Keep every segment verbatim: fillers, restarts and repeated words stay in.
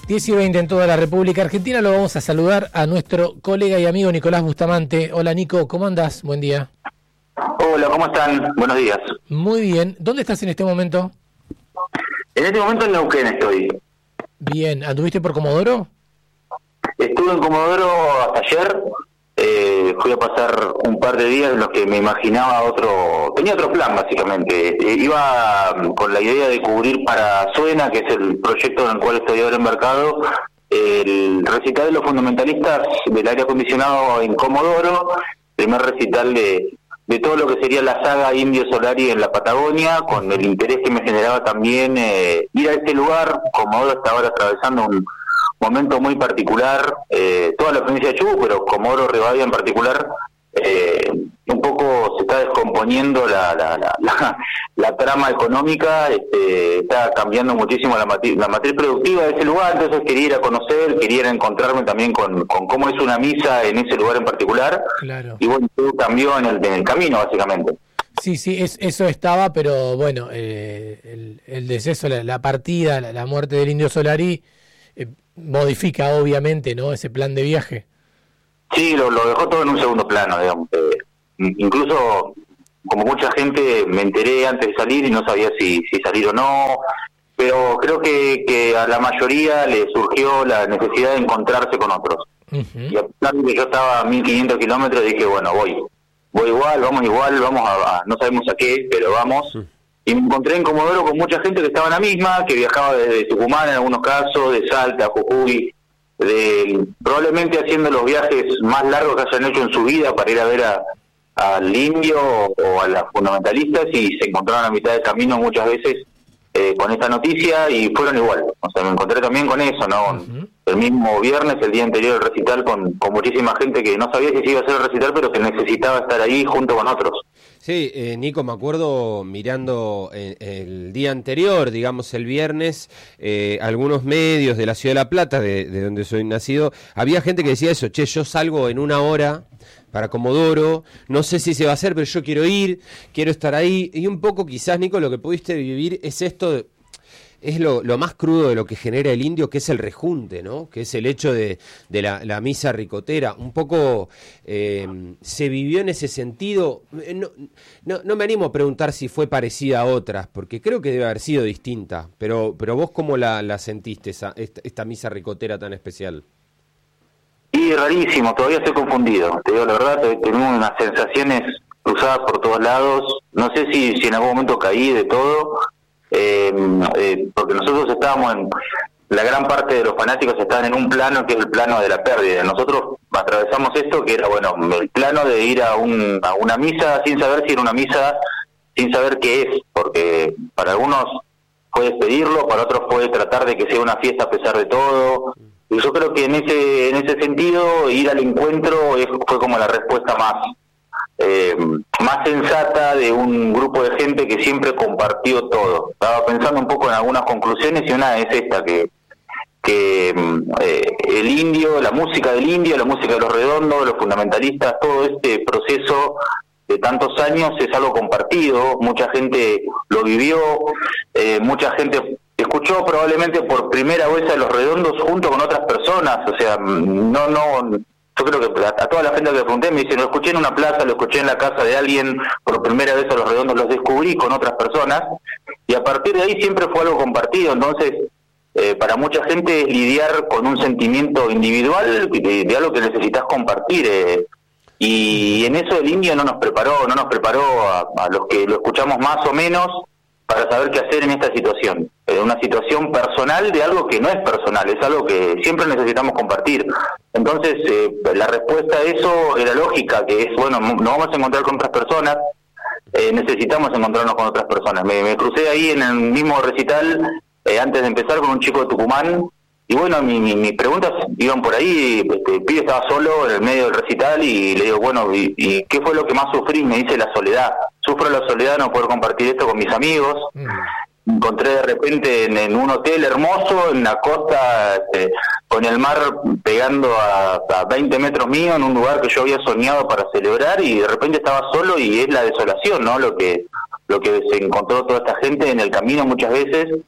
diez y veinte en toda la República Argentina. Lo vamos a saludar a nuestro colega y amigo Nicolás Bustamante. Hola Nico, ¿cómo andás? Buen día. Hola, ¿cómo están? Buenos días. Muy bien. ¿Dónde estás en este momento? En este momento en Neuquén estoy. Bien. ¿Anduviste por Comodoro? Estuve en Comodoro hasta ayer. Eh, fui a pasar un par de días en los que me imaginaba otro... Tenía otro plan, básicamente. Eh, iba con la idea de cubrir para Suena, que es el proyecto en el cual estoy ahora embarcado, el recital de los fundamentalistas del aire acondicionado en Comodoro, primer recital de, de todo lo que sería la saga Indio Solari en la Patagonia, con el interés que me generaba también eh, ir a este lugar. Comodoro está ahora atravesando un momento muy particular, eh, toda la provincia de Chubut, pero Comodoro Rivadavia en particular, eh, un poco se está descomponiendo la la, la, la, la trama económica, este, está cambiando muchísimo la matriz, la matriz productiva de ese lugar. Entonces quería ir a conocer, quería ir a encontrarme también con, con cómo es una misa en ese lugar en particular. Claro. Y bueno, todo cambió en el, en el camino, básicamente. Sí, sí, es, eso estaba, pero bueno, eh, el, el deceso, la, la partida, la, la muerte del Indio Solari eh, modifica obviamente, ¿no?, ese plan de viaje. Sí, lo, lo dejó todo en un segundo plano, digamos. Eh, incluso, como mucha gente, me enteré antes de salir y no sabía si, si salir o no, pero creo que, que a la mayoría le surgió la necesidad de encontrarse con otros. Uh-huh. Y a pesar de que yo estaba a mil quinientos kilómetros, dije, bueno, voy, voy igual, vamos igual, vamos a, a no sabemos a qué, pero vamos. Uh-huh. Y me encontré en Comodoro con mucha gente que estaba en la misma, que viajaba desde Tucumán en algunos casos, de Salta, Jujuy, de, probablemente haciendo los viajes más largos que hayan hecho en su vida para ir a ver a, al Indio o a las fundamentalistas, y se encontraron a mitad del camino muchas veces eh, con esta noticia y fueron igual. O sea, me encontré también con eso, ¿no? Uh-huh. El mismo viernes, el día anterior del recital, con, con muchísima gente que no sabía si se iba a hacer el recital, pero que necesitaba estar ahí junto con otros. Sí, eh, Nico, me acuerdo mirando eh, el día anterior, digamos el viernes, eh, algunos medios de la Ciudad de La Plata, de, de donde soy nacido, había gente que decía eso: che, yo salgo en una hora para Comodoro, no sé si se va a hacer, pero yo quiero ir, quiero estar ahí. Y un poco quizás, Nico, lo que pudiste vivir es esto de... Es lo, lo más crudo de lo que genera el indio, que es el rejunte, ¿no? Que es el hecho de, de la, la misa ricotera. Un poco eh, se vivió en ese sentido. No, no, no me animo a preguntar si fue parecida a otras, porque creo que debe haber sido distinta. Pero, pero vos, ¿cómo la, la sentiste, esa, esta, esta misa ricotera tan especial? Sí, rarísimo, todavía estoy confundido. Te digo la verdad, tengo unas sensaciones cruzadas por todos lados. No sé si, si en algún momento caí de todo. Eh, eh, porque nosotros estábamos en, la gran parte de los fanáticos estaban en un plano que es el plano de la pérdida. Nosotros atravesamos esto que era, bueno, el plano de ir a, un, a una misa sin saber si era una misa, sin saber qué es, porque para algunos fue despedirlo, para otros fue tratar de que sea una fiesta a pesar de todo. Y yo creo que en ese en ese sentido ir al encuentro es, fue como la respuesta más Eh, más sensata de un grupo de gente que siempre compartió todo. Estaba pensando un poco en algunas conclusiones y una es esta, que que eh, el indio, la música del indio, la música de los redondos, los fundamentalistas, todo este proceso de tantos años es algo compartido. Mucha gente lo vivió, eh, mucha gente escuchó probablemente por primera vez a los redondos junto con otras personas. O sea, no no yo creo que a, a toda la gente que le pregunté me dicen, lo escuché en una plaza, lo escuché en la casa de alguien, por primera vez a los redondos los descubrí con otras personas, y a partir de ahí siempre fue algo compartido. Entonces, eh, para mucha gente lidiar con un sentimiento individual de, de algo que necesitas compartir, eh, y en eso el indio no nos preparó, no nos preparó a, a los que lo escuchamos más o menos para saber qué hacer en esta situación. Eh, una situación personal de algo que no es personal, es algo que siempre necesitamos compartir. Entonces, eh, la respuesta a eso era lógica, que es, bueno, nos vamos a encontrar con otras personas, eh, necesitamos encontrarnos con otras personas. Me, me crucé ahí en el mismo recital, eh, antes de empezar, con un chico de Tucumán, y bueno, mi, mi, mis preguntas iban por ahí. Este, el pibe estaba solo en el medio del recital y le digo, bueno, ¿y, y qué fue lo que más sufrí? Me dice, la soledad. Sufro la soledad, no poder compartir esto con mis amigos. Mm. Me encontré de repente en, en un hotel hermoso, en la costa, este, con el mar pegando a, a veinte metros mío, en un lugar que yo había soñado para celebrar, y de repente estaba solo, y es la desolación, ¿no? Lo que, lo que se encontró toda esta gente en el camino muchas veces.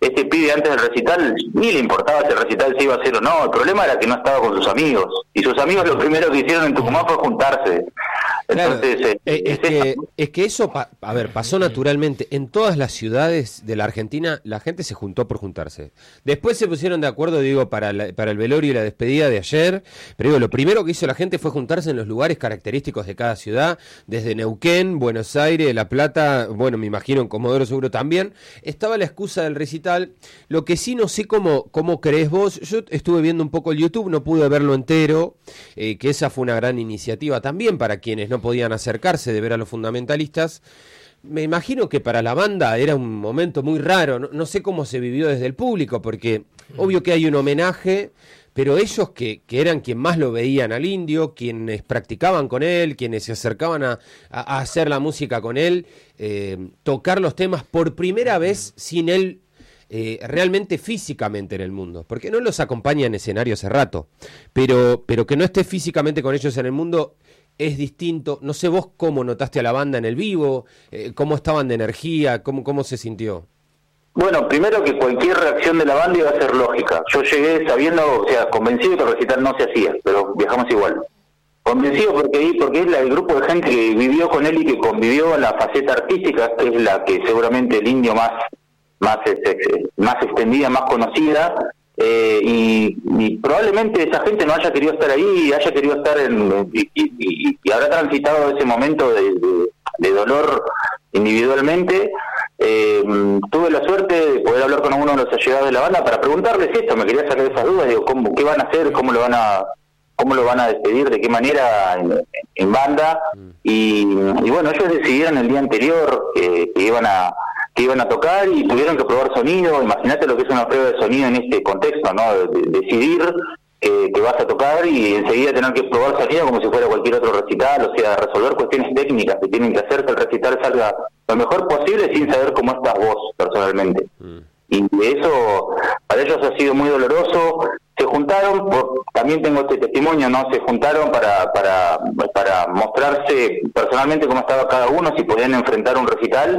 este pibe antes del recital, ni le importaba si el recital se iba a hacer o no, el problema era que no estaba con sus amigos, y sus amigos lo primero que hicieron en Tucumán fue juntarse. Entonces, claro, eh, es, que, es que eso, pa, a ver, pasó naturalmente. En todas las ciudades de la Argentina, la gente se juntó por juntarse. Después se pusieron de acuerdo, digo, para, la, para el velorio y la despedida de ayer. Pero digo, lo primero que hizo la gente fue juntarse en los lugares característicos de cada ciudad, desde Neuquén, Buenos Aires, La Plata, bueno, me imagino en Comodoro Seguro también. Estaba la excusa del recital. Lo que sí no sé cómo, cómo crees vos. Yo estuve viendo un poco el YouTube, no pude verlo entero, eh, que esa fue una gran iniciativa también para quienes no podían acercarse de ver a los fundamentalistas. Me imagino que para la banda era un momento muy raro, no, no sé cómo se vivió desde el público, porque obvio que hay un homenaje, pero ellos que, que eran quien más lo veían al Indio, quienes practicaban con él, quienes se acercaban a, a, a hacer la música con él, eh, tocar los temas por primera vez sin él Eh, realmente físicamente en el mundo, porque no los acompaña en escenario hace rato, pero, pero que no esté físicamente con ellos en el mundo es distinto. No sé vos cómo notaste a la banda en el vivo, eh, cómo estaban de energía, cómo, cómo se sintió. Bueno, primero que cualquier reacción de la banda iba a ser lógica. Yo llegué sabiendo, o sea, convencido que el recital no se hacía, pero viajamos igual. Convencido porque, porque es la, el grupo de gente que vivió con él y que convivió en la faceta artística, que es la que seguramente el Indio más más más extendida, más conocida, eh, y, y probablemente esa gente no haya querido estar ahí, haya querido estar en y, y, y habrá transitado ese momento de, de, de dolor individualmente. Eh, tuve la suerte de poder hablar con uno de los allegados de la banda para preguntarles esto, me quería sacar esas dudas, digo, ¿cómo, qué van a hacer? ¿Cómo lo van a cómo lo van a despedir? ¿De qué manera en, en banda? Y, y bueno, ellos decidieron el día anterior eh, que iban a que iban a tocar y tuvieron que probar sonido. Imagínate lo que es una prueba de sonido en este contexto, ¿no? De, de decidir eh, que vas a tocar y enseguida tener que probar sonido como si fuera cualquier otro recital, o sea, resolver cuestiones técnicas que tienen que hacer que el recital salga lo mejor posible sin saber cómo estás vos personalmente. Mm. Y eso para ellos ha sido muy doloroso. Se juntaron, por, también tengo este testimonio, ¿no? Se juntaron para para para mostrarse personalmente cómo estaba cada uno, si podían enfrentar un recital.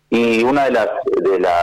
Y una de las de las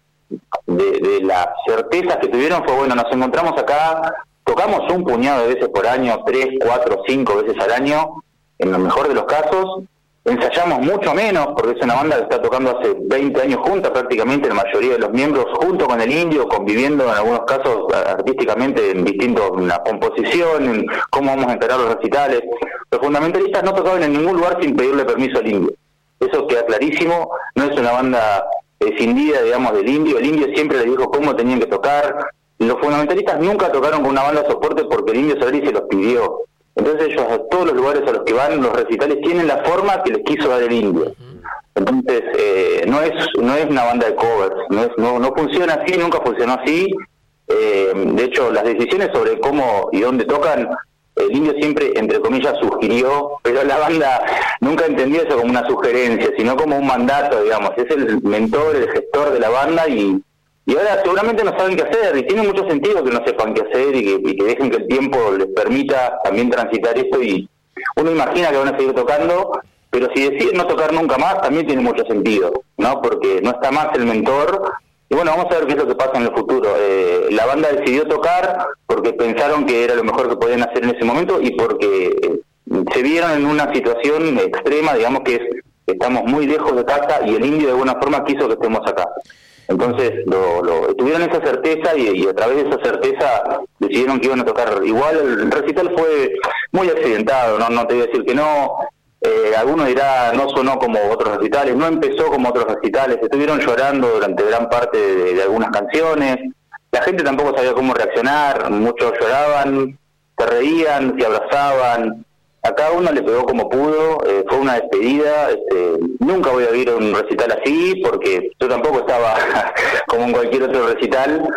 de, de las certezas que tuvieron fue, bueno, nos encontramos acá, tocamos un puñado de veces por año, tres, cuatro, cinco veces al año, en lo mejor de los casos, ensayamos mucho menos, porque es una banda que está tocando hace veinte años juntas, prácticamente la mayoría de los miembros, junto con el Indio, conviviendo en algunos casos artísticamente en distintos, en la composición, en cómo vamos a encarar los recitales. Los fundamentalistas no tocaban en ningún lugar sin pedirle permiso al Indio. Eso queda clarísimo, no es una banda escindida, digamos, del Indio. El Indio siempre le dijo cómo tenían que tocar. Los fundamentalistas nunca tocaron con una banda de soporte porque el Indio Solari se los pidió. Entonces ellos, a todos los lugares a los que van, los recitales tienen la forma que les quiso dar el Indio. Entonces eh, no es no es una banda de covers, no es no no funciona así, nunca funcionó así. Eh, de hecho, las decisiones sobre cómo y dónde tocan, el Indio siempre, entre comillas, sugirió, pero la banda nunca entendió eso como una sugerencia, sino como un mandato, digamos. Es el mentor, el gestor de la banda y, y ahora seguramente no saben qué hacer, y tiene mucho sentido que no sepan qué hacer y que, y que dejen que el tiempo les permita también transitar esto, y uno imagina que van a seguir tocando, pero si deciden no tocar nunca más, también tiene mucho sentido, ¿no? Porque no está más el mentor. Y bueno, vamos a ver qué es lo que pasa en el futuro. Eh, la banda decidió tocar porque pensaron que era lo mejor que podían hacer en ese momento y porque eh, se vieron en una situación extrema, digamos que es estamos muy lejos de casa y el Indio de alguna forma quiso que estemos acá. Entonces lo, lo tuvieron esa certeza y, y a través de esa certeza decidieron que iban a tocar. Igual el recital fue muy accidentado, no, no te voy a decir que no. Eh, alguno dirá, no sonó como otros recitales, no empezó como otros recitales, estuvieron llorando durante gran parte de, de algunas canciones, la gente tampoco sabía cómo reaccionar, muchos lloraban, se reían, se abrazaban, a cada uno le pegó como pudo, eh, fue una despedida. Este, nunca voy a vivir un recital así, porque yo tampoco estaba como en cualquier otro recital,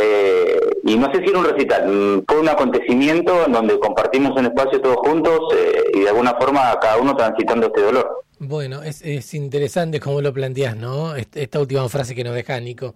Eh, y no sé si era un recital, fue un acontecimiento en donde compartimos un espacio todos juntos eh, y de alguna forma cada uno transitando este dolor. Bueno, es, es interesante cómo lo planteás, ¿no? Esta última frase que nos deja Nico.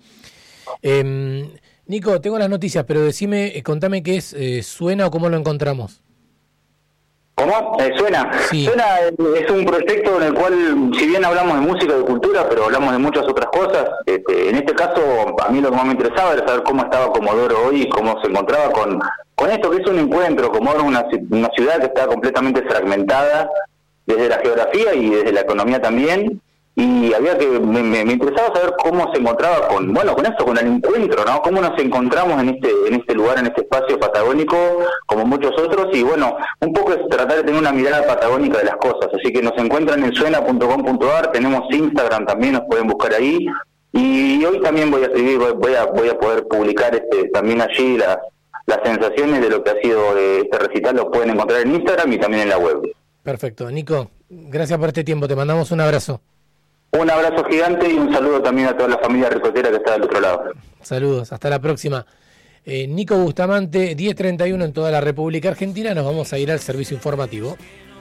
Eh, Nico, tengo las noticias, pero decime, contame qué es, eh, ¿suena o cómo lo encontramos? ¿Cómo? Eh, suena. Sí. Suena es un proyecto en el cual, si bien hablamos de música y de cultura, pero hablamos de muchas otras cosas. Este, en este caso, a mí lo que más me interesaba era saber cómo estaba Comodoro hoy y cómo se encontraba con, con esto que es un encuentro. Comodoro es una, una ciudad que está completamente fragmentada desde la geografía y desde la economía también. Y había que me, me, me interesaba saber cómo se encontraba con, bueno, con eso, con el encuentro, ¿no? Cómo nos encontramos en este en este lugar, en este espacio patagónico, como muchos otros, y bueno, un poco es tratar de tener una mirada patagónica de las cosas. Así que nos encuentran en suena punto com punto a r, tenemos Instagram también, nos pueden buscar ahí, y hoy también voy a escribir, voy a voy a poder publicar este también allí las las sensaciones de lo que ha sido este recital, lo pueden encontrar en Instagram y también en la web. Perfecto. Nico, gracias por este tiempo, te mandamos un abrazo. Un abrazo gigante y un saludo también a toda la familia ricotera que está del otro lado. Saludos, hasta la próxima. Eh, Nico Bustamante, diez treinta y uno en toda la República Argentina. Nos vamos a ir al servicio informativo.